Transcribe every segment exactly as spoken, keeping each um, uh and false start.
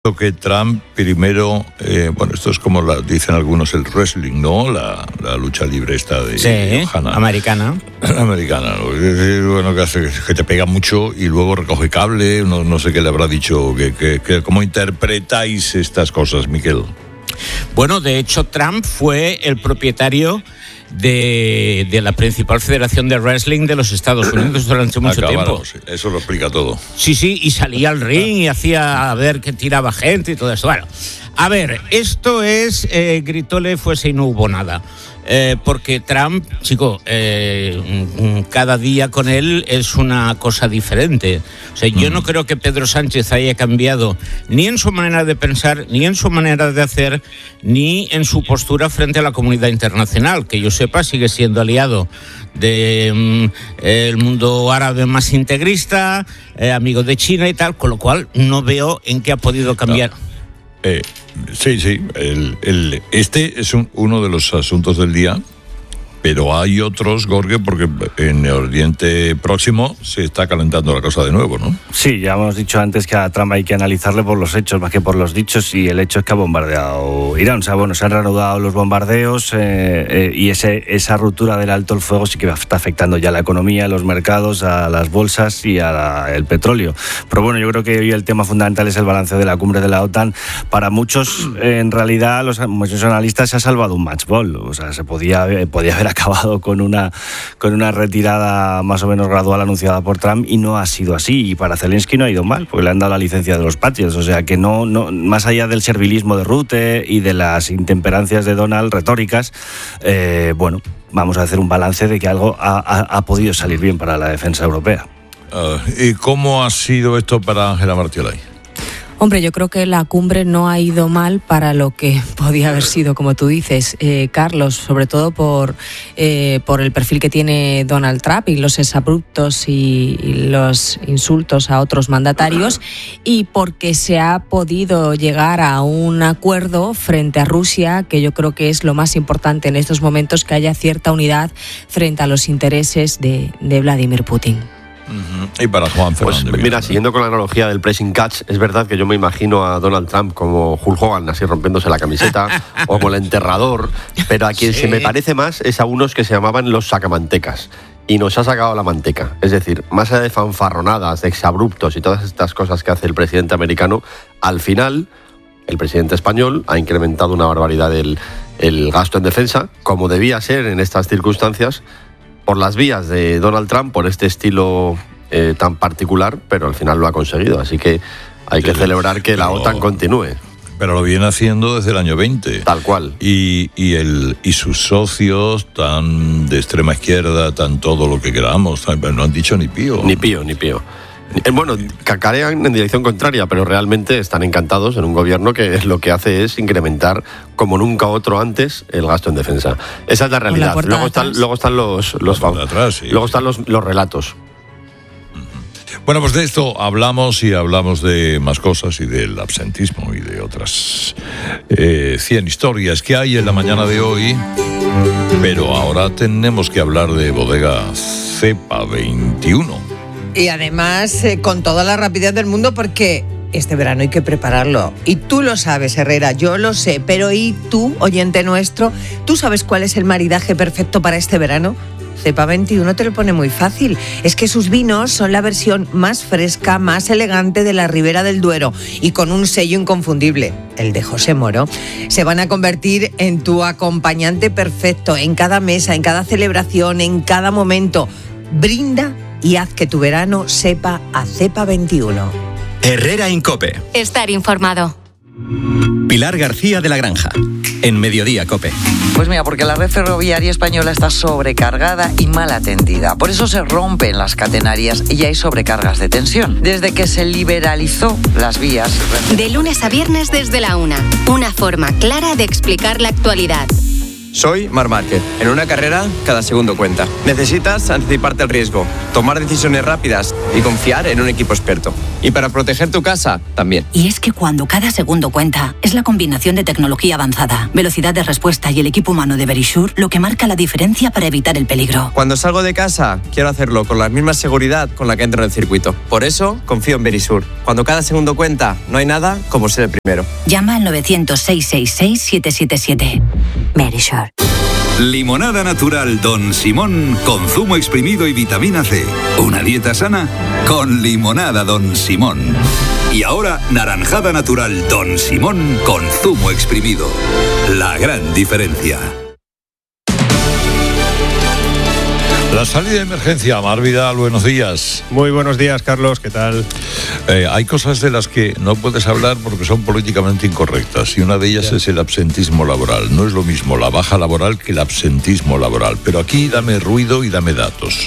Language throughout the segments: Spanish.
que Trump primero, eh, bueno, esto es como la, dicen algunos el wrestling, ¿no? La, la lucha libre esta de sí, Johanna. americana. Americana, ¿no? Es decir, bueno, que hace que te pega mucho y luego recoge cable, no, no sé qué le habrá dicho, que, que, que, ¿cómo interpretáis estas cosas, Miquel? Bueno, de hecho, Trump fue el propietario de, de la principal federación de wrestling de los Estados Unidos durante mucho Acabado, tiempo. Sí, eso lo explica todo. Sí, sí, y salía al ring y hacía a ver que tiraba gente y todo eso. Bueno, a ver, esto es eh, gritóle fuese y no hubo nada. Eh, porque Trump, chico, eh, cada día con él es una cosa diferente. O sea, yo no creo que Pedro Sánchez haya cambiado ni en su manera de pensar, ni en su manera de hacer, ni en su postura frente a la comunidad internacional. Que yo sepa, sigue siendo aliado del mm, mundo árabe más integrista, eh, amigo de China y tal, con lo cual no veo en qué ha podido cambiar. No. Eh, sí, sí, el, el, este es un, uno de los asuntos del día, pero hay otros, Jorge, porque en el Oriente Próximo se está calentando la cosa de nuevo, ¿no? Sí, ya hemos dicho antes que a Trump hay que analizarle por los hechos más que por los dichos, y el hecho es que ha bombardeado Irán. O sea, bueno, se han reanudado los bombardeos eh, eh, y ese, esa ruptura del alto el fuego sí que está afectando ya a la economía, a los mercados, a las bolsas y al petróleo. Pero bueno, yo creo que hoy el tema fundamental es el balance de la cumbre de la OTAN. Para muchos, eh, en realidad, los, muchos analistas se ha salvado un match ball. O sea, se podía, eh, podía haber acabado con una con una retirada más o menos gradual anunciada por Trump, y no ha sido así, y para Zelensky no ha ido mal porque le han dado la licencia de los Patriots. O sea que no, no más allá del servilismo de Rutte y de las intemperancias de Donald retóricas, eh, bueno, vamos a hacer un balance de que algo ha, ha, ha podido salir bien para la defensa europea. Uh, ¿Y cómo ha sido esto para Ángela Martiolay? Hombre, yo creo que la cumbre no ha ido mal para lo que podía haber sido, como tú dices, eh, Carlos, sobre todo por, eh, por el perfil que tiene Donald Trump y los exabruptos y, y los insultos a otros mandatarios, y porque se ha podido llegar a un acuerdo frente a Rusia, que yo creo que es lo más importante en estos momentos, que haya cierta unidad frente a los intereses de, de Vladimir Putin. Uh-huh. Y para Juan Fernández. Pues mira, siguiendo con la analogía del pressing catch, es verdad que yo me imagino a Donald Trump como Hulk Hogan, así rompiéndose la camiseta, o como el enterrador, pero a quien sí. se me parece más es a unos que se llamaban los sacamantecas. Y nos ha sacado la manteca. Es decir, más allá de fanfarronadas, de exabruptos y todas estas cosas que hace el presidente americano, al final el presidente español ha incrementado una barbaridad el, el gasto en defensa, como debía ser en estas circunstancias, por las vías de Donald Trump, por este estilo eh, tan particular, pero al final lo ha conseguido. Así que hay que sí, celebrar que pero, la OTAN continúe. Pero lo viene haciendo desde el año veinte. Tal cual. Y, y, el, y sus socios, tan de extrema izquierda, tan todo lo que queramos, no han dicho ni pío. Ni pío, ni pío. Bueno, cacarean en dirección contraria, pero realmente están encantados en un gobierno que lo que hace es incrementar como nunca otro antes el gasto en defensa. Esa es la realidad. La luego, están, luego están los, los, los atrás, sí. Luego están los, los relatos. Bueno, pues de esto hablamos y hablamos de más cosas y del absentismo y de otras eh, cien historias que hay en la mañana de hoy. Pero ahora tenemos que hablar de bodega Cepa veintiuno. Y además eh, con toda la rapidez del mundo, porque este verano hay que prepararlo. Y tú lo sabes, Herrera, yo lo sé. Pero ¿y tú, oyente nuestro? ¿Tú sabes cuál es el maridaje perfecto para este verano? Cepa veintiuno te lo pone muy fácil. Es que sus vinos son la versión más fresca, más elegante de la Ribera del Duero, y con un sello inconfundible, el de José Moro. Se van a convertir en tu acompañante perfecto en cada mesa, en cada celebración, en cada momento. Brinda y haz que tu verano sepa a Cepa veintiuno. Herrera Incope. Estar informado. Pilar García de la Granja, en Mediodía Cope. Pues mira, porque la red ferroviaria española está sobrecargada y mal atendida. Por eso se rompen las catenarias y hay sobrecargas de tensión. Desde que se liberalizó las vías... De lunes a viernes desde la una. Una forma clara de explicar la actualidad. Soy Marc Márquez. En una carrera, cada segundo cuenta. Necesitas anticiparte al riesgo, tomar decisiones rápidas y confiar en un equipo experto. Y para proteger tu casa, también. Y es que cuando cada segundo cuenta, es la combinación de tecnología avanzada, velocidad de respuesta y el equipo humano de Verisure lo que marca la diferencia para evitar el peligro. Cuando salgo de casa, quiero hacerlo con la misma seguridad con la que entro en el circuito. Por eso, confío en Verisure. Cuando cada segundo cuenta, no hay nada como ser el primero. Llama al novecientos, seiscientos sesenta y seis, siete siete siete. Verisure. Limonada natural Don Simón con zumo exprimido y vitamina C. Una dieta sana con limonada Don Simón. Y ahora naranjada natural Don Simón con zumo exprimido. La gran diferencia. La salida de emergencia, Mar Vidal, buenos días. Muy buenos días, Carlos, ¿qué tal? Eh, hay cosas de las que no puedes hablar porque son políticamente incorrectas y una de ellas yeah. es el absentismo laboral. No es lo mismo la baja laboral que el absentismo laboral, pero aquí dame ruido y dame datos.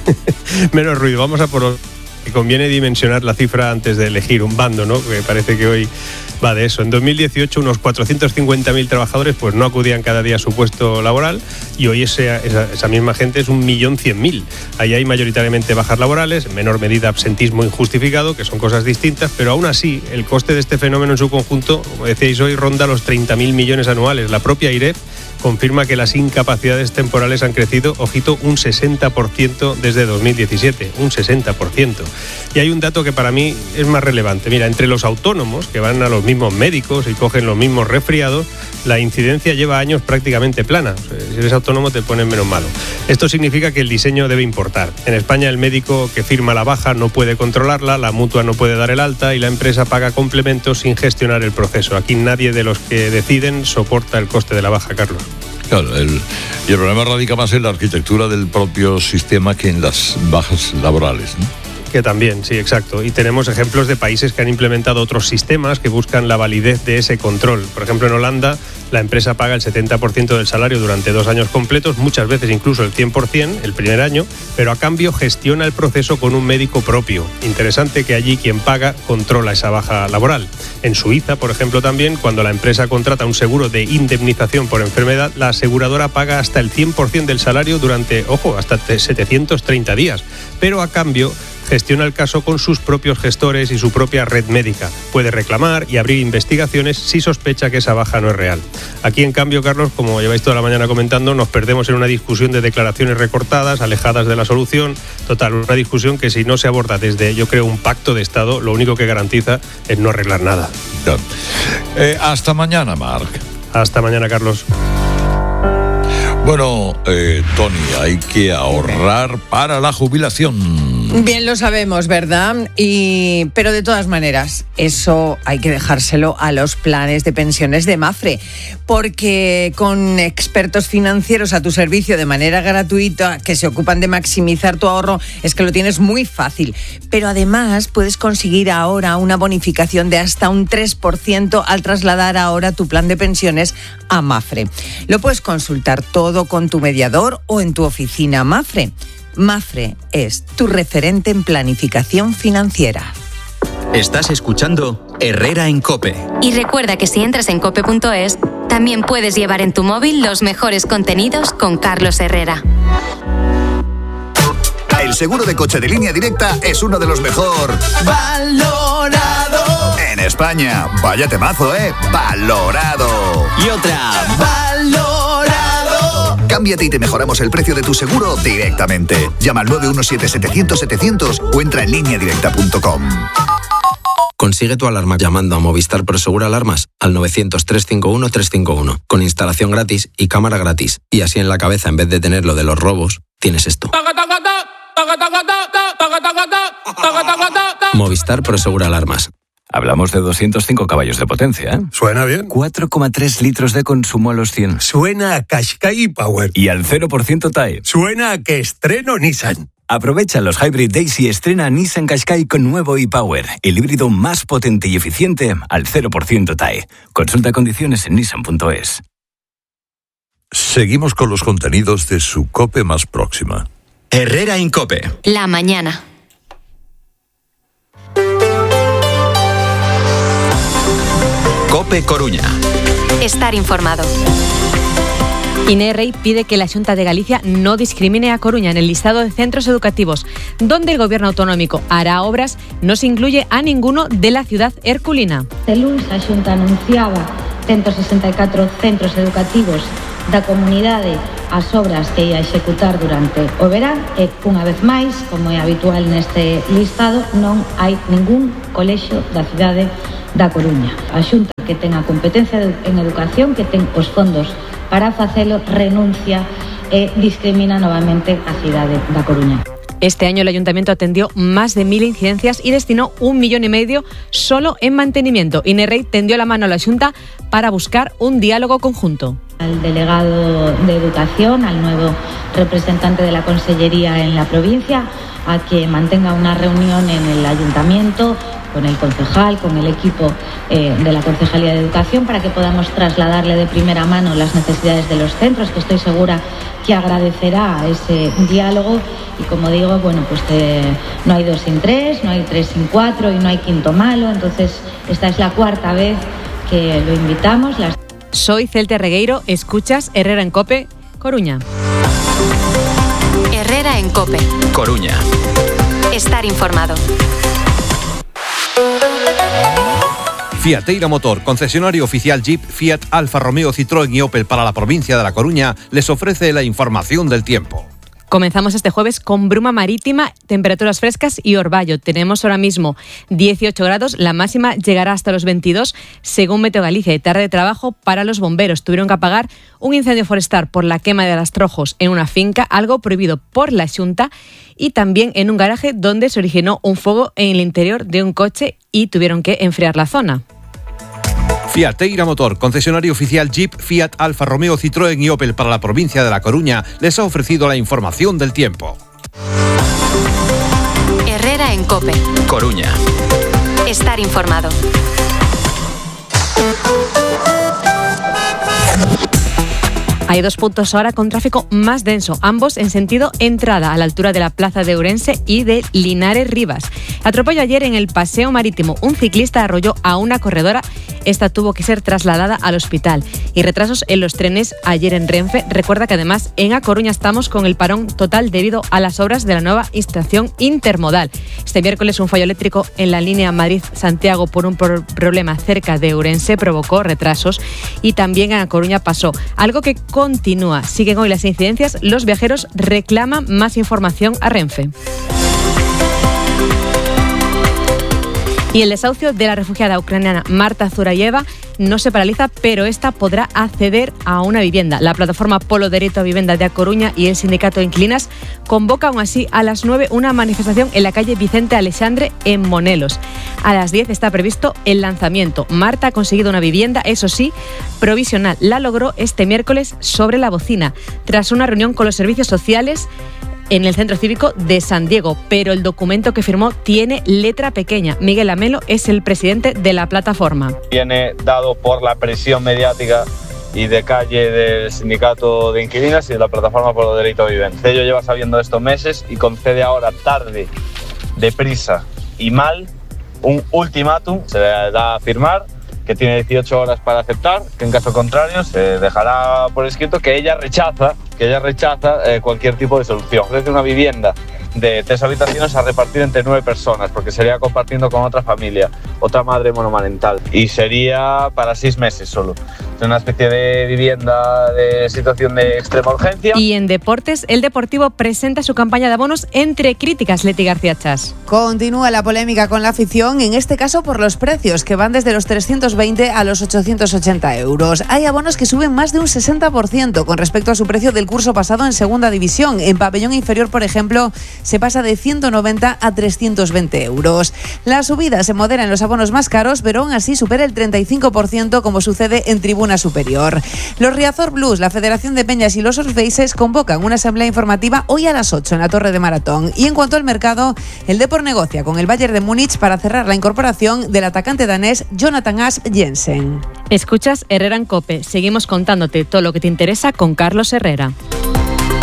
Menos ruido, vamos a por... Conviene dimensionar la cifra antes de elegir un bando, ¿no? Que parece que hoy va de eso. En dos mil dieciocho unos cuatrocientos cincuenta mil trabajadores pues no acudían cada día a su puesto laboral y hoy ese, esa, esa misma gente es un millón cien mil. Ahí hay mayoritariamente bajas laborales, en menor medida absentismo injustificado, que son cosas distintas, pero aún así el coste de este fenómeno en su conjunto, como decíais hoy, ronda los treinta mil millones anuales. La propia IREF confirma que las incapacidades temporales han crecido, ojito, un sesenta por ciento desde dos mil diecisiete, un sesenta por ciento. Y hay un dato que para mí es más relevante. Mira, entre los autónomos, que van a los mismos médicos y cogen los mismos resfriados, la incidencia lleva años prácticamente plana. O sea, si eres autónomo te ponen menos malo. Esto significa que el diseño debe importar. En España el médico que firma la baja no puede controlarla, la mutua no puede dar el alta y la empresa paga complementos sin gestionar el proceso. Aquí nadie de los que deciden soporta el coste de la baja, Carlos. Claro, el, y el problema radica más en la arquitectura del propio sistema que en las bajas laborales, ¿no? Que también, sí, exacto. Y tenemos ejemplos de países que han implementado otros sistemas que buscan la validez de ese control. Por ejemplo, en Holanda, la empresa paga el setenta por ciento del salario durante dos años completos, muchas veces incluso el cien por ciento el primer año, pero a cambio gestiona el proceso con un médico propio. Interesante que allí quien paga controla esa baja laboral. En Suiza, por ejemplo, también, cuando la empresa contrata un seguro de indemnización por enfermedad, la aseguradora paga hasta el cien por ciento del salario durante, ojo, hasta setecientos treinta días. Pero a cambio gestiona el caso con sus propios gestores y su propia red médica. Puede reclamar y abrir investigaciones si sospecha que esa baja no es real. Aquí, en cambio, Carlos, como lleváis toda la mañana comentando, nos perdemos en una discusión de declaraciones recortadas, alejadas de la solución. Total, una discusión que si no se aborda desde, yo creo, un pacto de Estado, lo único que garantiza es no arreglar nada. Ya. Eh, hasta mañana, Marc. Hasta mañana, Carlos. Bueno, eh, Tony, hay que ahorrar para la jubilación. Bien lo sabemos, ¿verdad? Y, pero de todas maneras, eso hay que dejárselo a los planes de pensiones de Mapfre, porque con expertos financieros a tu servicio de manera gratuita que se ocupan de maximizar tu ahorro, es que lo tienes muy fácil. Pero además puedes conseguir ahora una bonificación de hasta un tres por ciento al trasladar ahora tu plan de pensiones a Mapfre. Lo puedes consultar todo con tu mediador o en tu oficina Mapfre. Mapfre es tu referente en planificación financiera. Estás escuchando Herrera en COPE. Y recuerda que si entras en cope punto es, también puedes llevar en tu móvil los mejores contenidos con Carlos Herrera. El seguro de coche de Línea Directa es uno de los mejor valorado en España. Vaya temazo, ¿eh? Valorado. Y otra. Valorado. Cámbiate y te mejoramos el precio de tu seguro directamente. Llama al nueve uno siete, setecientos, setecientos o entra en línea directa punto com. Consigue tu alarma llamando a Movistar Prosegur Alarmas al novecientos, trescientos cincuenta y uno, trescientos cincuenta y uno, con instalación gratis y cámara gratis. Y así en la cabeza, en vez de tener lo de los robos, tienes esto. Movistar Prosegur Alarmas. Hablamos de doscientos cinco caballos de potencia, ¿eh? Suena bien. cuatro coma tres litros de consumo a los cien. Suena a Qashqai Power. Y al cero por ciento T A E. Suena a que estreno Nissan. Aprovecha los Hybrid Days y estrena Nissan Qashqai con nuevo e-Power, el híbrido más potente y eficiente al cero por ciento T A E. Consulta condiciones en nissan punto es. Seguimos con los contenidos de su COPE más próxima. Herrera en COPE. La mañana. COPE Coruña. Estar informado. Inerrey pide que la Xunta de Galicia no discrimine a Coruña en el listado de centros educativos donde el gobierno autonómico hará obras. No se incluye a ninguno de la ciudad herculina. El lunes a Xunta anunciaba ciento sesenta y catro centros educativos da comunidade as obras que ia executar durante o verán e, unha vez máis, como é habitual neste listado, non hai ningún colexio da cidade da Coruña. A Xunta, que ten a competencia en educación, que ten os fondos para facelo, renuncia e discrimina novamente a cidade da Coruña. Este año el ayuntamiento atendió más de mil incidencias y destinó un millón y medio solo en mantenimiento. Inerrey tendió la mano a la Xunta para buscar un diálogo conjunto. Al delegado de Educación, al nuevo representante de la Consellería en la provincia, a que mantenga una reunión en el ayuntamiento con el concejal, con el equipo eh, de la Concejalía de Educación, para que podamos trasladarle de primera mano las necesidades de los centros, que estoy segura que agradecerá ese diálogo. Y como digo, bueno, pues eh, no hay dos sin tres, no hay tres sin cuatro y no hay quinto malo. Entonces, esta es la cuarta vez que lo invitamos. Las... Soy Celte Regueiro, escuchas Herrera en COPE, Coruña. Herrera en COPE, Coruña. Estar informado. Fiateira Motor, concesionario oficial Jeep, Fiat, Alfa Romeo, Citroën y Opel para la provincia de La Coruña, les ofrece la información del tiempo. Comenzamos este jueves con bruma marítima, temperaturas frescas y orvallo. Tenemos ahora mismo dieciocho grados, la máxima llegará hasta los veintidós, según Meteo Galicia. Y tarde de trabajo para los bomberos. Tuvieron que apagar un incendio forestal por la quema de alastrojos en una finca, algo prohibido por la Xunta, y también en un garaje donde se originó un fuego en el interior de un coche y tuvieron que enfriar la zona. Fiateira Motor, concesionario oficial Jeep, Fiat, Alfa Romeo, Citroën y Opel para la provincia de La Coruña, les ha ofrecido la información del tiempo. Herrera en COPE, Coruña. Estar informado. Hay dos puntos ahora con tráfico más denso, ambos en sentido entrada, a la altura de la Plaza de Ourense y de Linares Rivas. Atropello ayer en el Paseo Marítimo. Un ciclista arrolló a una corredora. Esta tuvo que ser trasladada al hospital. Y retrasos en los trenes ayer en Renfe. Recuerda que además en A Coruña estamos con el parón total debido a las obras de la nueva estación intermodal. Este miércoles un fallo eléctrico en la línea Madrid-Santiago por un problema cerca de Ourense provocó retrasos, y también en A Coruña pasó algo que continúa. Siguen hoy las incidencias. Los viajeros reclaman más información a Renfe. Y el desahucio de la refugiada ucraniana Marta Zurayeva no se paraliza, pero esta podrá acceder a una vivienda. La plataforma Polo Dereito a Vivienda de A Coruña y el sindicato Inquilinas convocan aún así a las nueve una manifestación en la calle Vicente Alexandre en Monelos. A las diez está previsto el lanzamiento. Marta ha conseguido una vivienda, eso sí, provisional. La logró este miércoles sobre la bocina, tras una reunión con los servicios sociales en el Centro Cívico de San Diego, pero el documento que firmó tiene letra pequeña. Miguel Amelo es el presidente de la plataforma. Viene dado por la presión mediática y de calle del sindicato de inquilinas y de la plataforma por los derechos de vivienda. Ello lleva sabiendo estos meses y concede ahora tarde, deprisa y mal un ultimátum. Se le da a firmar que tiene dieciocho horas para aceptar, que en caso contrario se dejará por escrito que ella rechaza, que ella rechaza eh, cualquier tipo de solución. Ofrece una vivienda de tres habitaciones a repartir entre nueve personas, porque sería compartiendo con otra familia, otra madre monomarental, y sería para seis meses solo. Es una especie de vivienda de situación de extrema urgencia. Y en deportes, el Deportivo presenta su campaña de abonos entre críticas. Leti García Chas. Continúa la polémica con la afición, en este caso por los precios, que van desde los trescientos veinte a los ochocientos ochenta euros. Hay abonos que suben más de un sesenta por ciento con respecto a su precio del curso pasado en segunda división. En pabellón inferior, por ejemplo, se pasa de ciento noventa a trescientos veinte euros. La subida se modera en los abonos más caros, pero aún así supera el treinta y cinco por ciento como sucede en tribuna superior. Los Riazor Blues, la Federación de Peñas y los Orfeises convocan una asamblea informativa hoy a las ocho en la Torre de Maratón. Y en cuanto al mercado, el Depor negocia con el Bayern de Múnich para cerrar la incorporación del atacante danés Jonathan Asp Jensen. Escuchas Herrera en COPE. Seguimos contándote todo lo que te interesa con Carlos Herrera.